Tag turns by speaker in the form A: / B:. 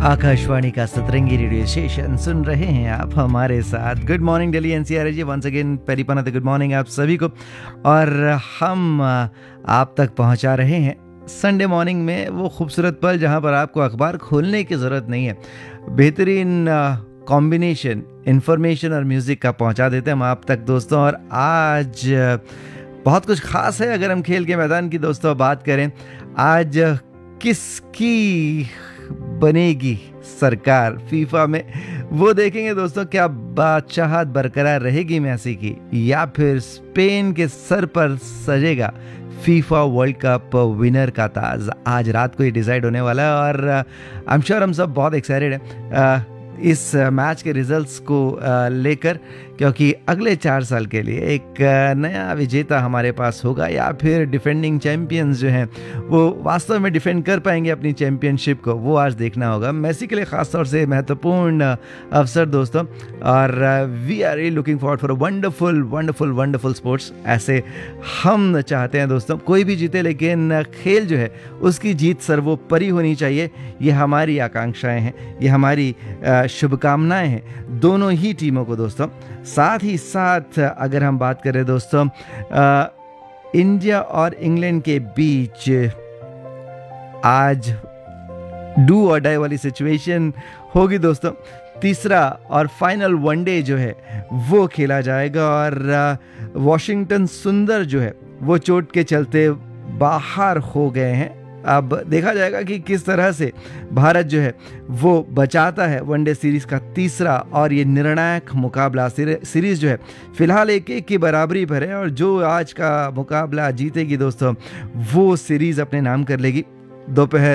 A: आकाशवाणी का सतरंगी radio station सुन रहे हैं आप हमारे साथ। गुड मॉर्निंग दिल्ली एनसीआर जी, वंस अगेन पेरीपनाथ गुड मॉर्निंग आप सभी को। और हम आप तक पहुंचा रहे हैं संडे मॉर्निंग में वो खूबसूरत पल जहां पर आपको अखबार खोलने की ज़रूरत नहीं है। बेहतरीन कॉम्बिनेशन इंफॉर्मेशन और म्यूज़िक का पहुंचा देते हैं हम आप तक दोस्तों। और आज बहुत कुछ ख़ास है। अगर हम खेल के मैदान की दोस्तों बात करें, आज किसकी बनेगी सरकार फीफा में, वो देखेंगे दोस्तों। क्या बादशाहत बरकरार रहेगी मेसी की, या फिर स्पेन के सर पर सजेगा फीफा वर्ल्ड कप विनर का ताज। आज रात को ये डिसाइड होने वाला है और आई एम श्योर हम सब बहुत एक्साइटेड हैं इस मैच के रिजल्ट्स को लेकर, क्योंकि अगले 4 साल के लिए एक नया विजेता हमारे पास होगा, या फिर डिफेंडिंग चैंपियंस जो हैं वो वास्तव में डिफेंड कर पाएंगे अपनी चैंपियनशिप को, वो आज देखना होगा। मेसी के लिए ख़ास तौर से महत्वपूर्ण अवसर दोस्तों। और we are really looking forward for a wonderful wonderful wonderful sports. ऐसे हम चाहते हैं दोस्तों कोई भी जीते, लेकिन खेल जो है उसकी जीत सर्वोपरि होनी चाहिए। ये हमारी आकांक्षाएं हैं, ये हमारी शुभकामनाएं हैं दोनों ही टीमों को दोस्तों। साथ ही साथ अगर हम बात करें दोस्तों इंडिया और इंग्लैंड के बीच आज डू और डाई वाली सिचुएशन होगी दोस्तों। तीसरा और फाइनल वनडे जो है वो खेला जाएगा और वॉशिंगटन सुंदर जो है वो चोट के चलते बाहर हो गए हैं। अब देखा जाएगा कि किस तरह से भारत जो है वो बचाता है वनडे सीरीज का तीसरा और ये निर्णायक मुकाबला। सीरीज जो है फिलहाल 1-1 की बराबरी पर है और जो आज का मुकाबला जीतेगी दोस्तों वो सीरीज अपने नाम कर लेगी। दोपहर